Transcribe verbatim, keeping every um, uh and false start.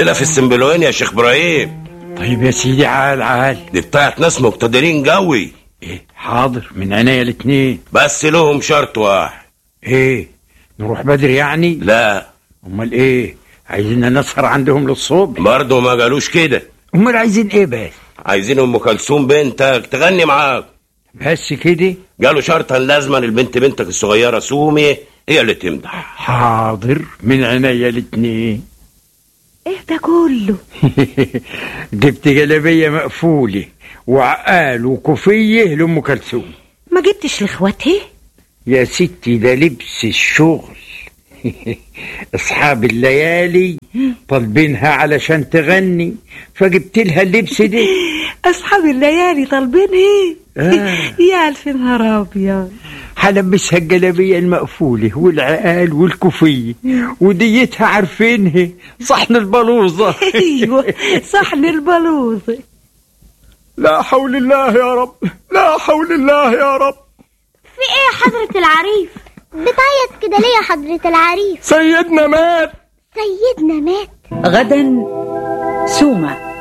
الليله في السنبلوين يا شيخ ابراهيم. طيب يا سيدي، عال عال، دي بتاعت ناس مقتدرين قوي. ايه حاضر، من عينيا الاتنين، بس لهم شرط واحد. ايه؟ نروح بدري يعني؟ لا. امال ايه؟ عايزين نسهر عندهم للصبح؟ برضه ما قالوش كده. امال عايزين ايه بس؟ عايزين ام كلثوم بنتك تغني معاك. بس كده؟ قالوا شرطا لازما البنت بنتك الصغيره سومي هي اللي تمدح. حاضر، من عينيا الاتنين. ايه ده كله؟ جبت جلابيه مقفوله وعقال وكوفيه لام كلثوم. ما جبتش لاخواتها؟ يا ستي ده لبس الشغل. اصحاب الليالي طالبينها علشان تغني، فجبت لها اللبس ده. اصحاب الليالي طالبينها؟ آه. يا الف نهار ابيض. هلبسها الجلابيه المقفوله والعقال والكوفيه، وديتها عارفينها، صحن البلوزه. ايوه صحن البلوزه. لا حول الله يا رب، لا حول الله يا رب. في ايه يا حضرة العريف؟ بتعيط كده ليه يا حضرة العريف؟ سيدنا مات. سيدنا مات. غدا سومة